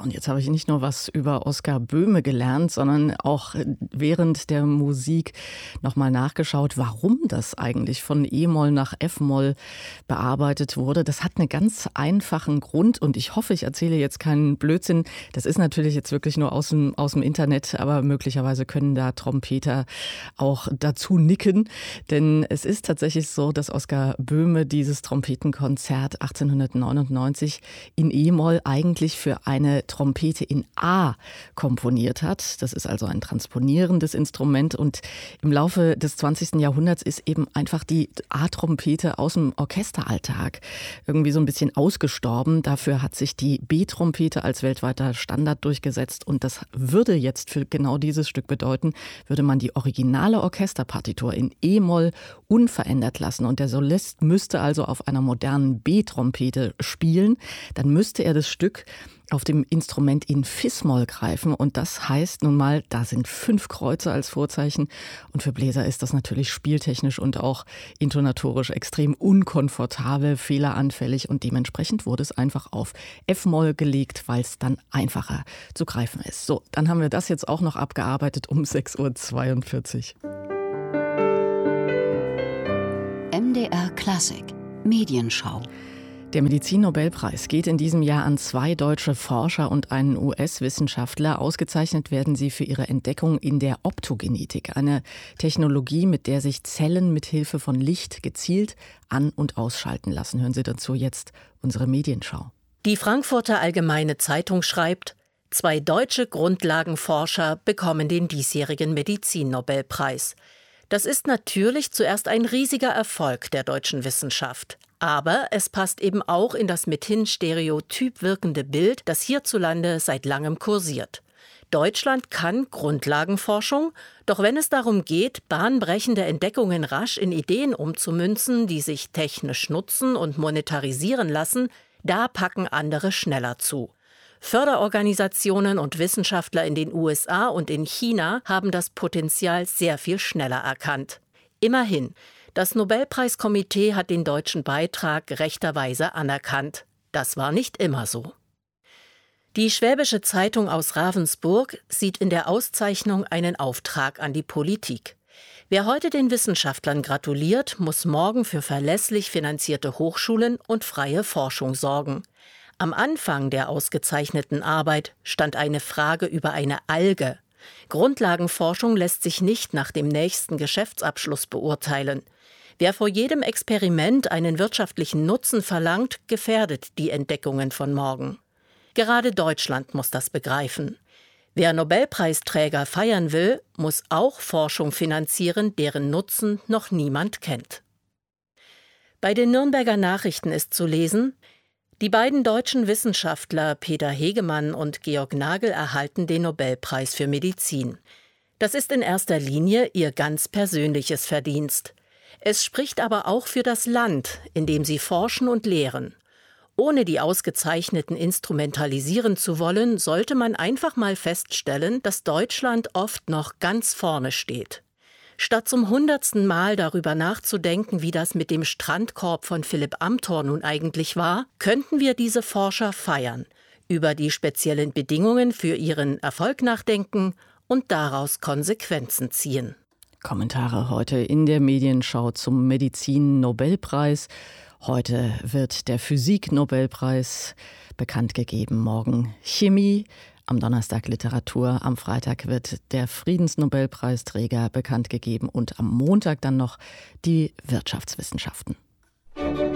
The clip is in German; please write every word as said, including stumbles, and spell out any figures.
und jetzt habe ich nicht nur was über Oskar Böhme gelernt, sondern auch während der Musik nochmal nachgeschaut, warum das eigentlich von E-Moll nach F-Moll bearbeitet wurde. Das hat einen ganz einfachen Grund und ich hoffe, ich erzähle jetzt keinen Blödsinn. Das ist natürlich jetzt wirklich nur aus dem, aus dem Internet, aber möglicherweise können da Trompeter auch dazu nicken. Denn es ist tatsächlich so, dass Oskar Böhme dieses Trompetenkonzert achtzehnhundertneunundneunzig in E-Moll eigentlich für eine Trompete in A komponiert hat. Das ist also ein transponierendes Instrument und im Laufe des zwanzigsten Jahrhunderts ist eben einfach die A-Trompete aus dem Orchesteralltag irgendwie so ein bisschen ausgestorben. Dafür hat sich die B-Trompete als weltweiter Standard durchgesetzt und das würde jetzt für genau dieses Stück bedeuten, würde man die originale Orchesterpartitur in E-Moll unverändert lassen und der Solist müsste also auf einer modernen B-Trompete spielen, dann müsste er das Stück auf dem Instrument in Fis-Moll greifen und das heißt nun mal, da sind fünf Kreuze als Vorzeichen und für Bläser ist das natürlich spieltechnisch und auch intonatorisch extrem unkomfortabel, fehleranfällig und dementsprechend wurde es einfach auf F-Moll gelegt, weil es dann einfacher zu greifen ist. So, dann haben wir das jetzt auch noch abgearbeitet um sechs Uhr zweiundvierzig. M D R Klassik Medienschau. Der Medizin-Nobelpreis geht in diesem Jahr an zwei deutsche Forscher und einen U S-Wissenschaftler. Ausgezeichnet werden sie für ihre Entdeckung in der Optogenetik, eine Technologie, mit der sich Zellen mit Hilfe von Licht gezielt an- und ausschalten lassen. Hören Sie dazu jetzt unsere Medienschau. Die Frankfurter Allgemeine Zeitung schreibt, zwei deutsche Grundlagenforscher bekommen den diesjährigen Medizin-Nobelpreis. Das ist natürlich zuerst ein riesiger Erfolg der deutschen Wissenschaft. Aber es passt eben auch in das mithin stereotyp wirkende Bild, das hierzulande seit langem kursiert. Deutschland kann Grundlagenforschung, doch wenn es darum geht, bahnbrechende Entdeckungen rasch in Ideen umzumünzen, die sich technisch nutzen und monetarisieren lassen, da packen andere schneller zu. Förderorganisationen und Wissenschaftler in den U S A und in China haben das Potenzial sehr viel schneller erkannt. Immerhin, das Nobelpreiskomitee hat den deutschen Beitrag gerechterweise anerkannt. Das war nicht immer so. Die Schwäbische Zeitung aus Ravensburg sieht in der Auszeichnung einen Auftrag an die Politik. Wer heute den Wissenschaftlern gratuliert, muss morgen für verlässlich finanzierte Hochschulen und freie Forschung sorgen. Am Anfang der ausgezeichneten Arbeit stand eine Frage über eine Alge. Grundlagenforschung lässt sich nicht nach dem nächsten Geschäftsabschluss beurteilen. Wer vor jedem Experiment einen wirtschaftlichen Nutzen verlangt, gefährdet die Entdeckungen von morgen. Gerade Deutschland muss das begreifen. Wer Nobelpreisträger feiern will, muss auch Forschung finanzieren, deren Nutzen noch niemand kennt. Bei den Nürnberger Nachrichten ist zu lesen, die beiden deutschen Wissenschaftler Peter Hegemann und Georg Nagel erhalten den Nobelpreis für Medizin. Das ist in erster Linie ihr ganz persönliches Verdienst. Es spricht aber auch für das Land, in dem sie forschen und lehren. Ohne die Ausgezeichneten instrumentalisieren zu wollen, sollte man einfach mal feststellen, dass Deutschland oft noch ganz vorne steht. Statt zum hundertsten Mal darüber nachzudenken, wie das mit dem Strandkorb von Philipp Amthor nun eigentlich war, könnten wir diese Forscher feiern, über die speziellen Bedingungen für ihren Erfolg nachdenken und daraus Konsequenzen ziehen. Kommentare heute in der Medienschau zum Medizin-Nobelpreis. Heute wird der Physik-Nobelpreis bekannt gegeben, morgen Chemie, am Donnerstag Literatur, am Freitag wird der Friedensnobelpreisträger bekannt gegeben und am Montag dann noch die Wirtschaftswissenschaften.